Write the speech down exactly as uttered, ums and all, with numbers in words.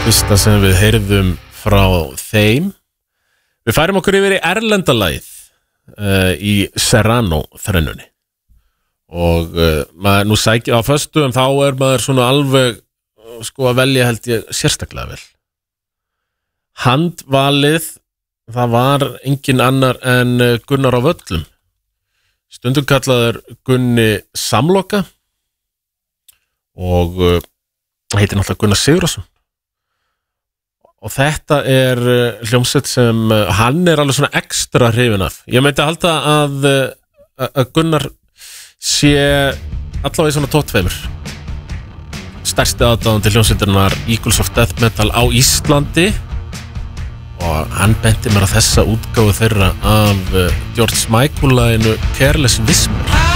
fyrsta sem við heyrðum frá þeim. Við færum okkur yfir í erlendalagið uh, í Serrano þrennunni og uh, maður nú sækir á föstu en þá er maður svona alveg uh, sko að velja held ég sérstaklega vel. Handvalið, það var engin annar en Gunnar á Völlum, stundum kallaður Gunni Samloka og uh, heitir náttúrulega Gunnar Sigurðsson. Og þetta er hljómsveit sem hann er alveg svona ekstra hrifinn af. Ég meinti að halda að, að Gunnar sé allavega í svona tóttveimur. Stærsti aðdáðandi hljómsveitarinnar Eagles of Death Metal á Íslandi og hann benti mér á þessa útgáfu þeirra af George Michael-laginu Careless Whisper.